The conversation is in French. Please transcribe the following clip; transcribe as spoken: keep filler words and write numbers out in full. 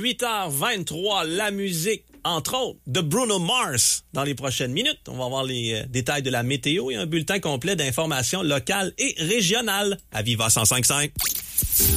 huit heures vingt-trois, la musique, entre autres, de Bruno Mars dans les prochaines minutes. On va voir les euh, détails de la météo et un bulletin complet d'informations locales et régionales à Viva cent cinq virgule cinq.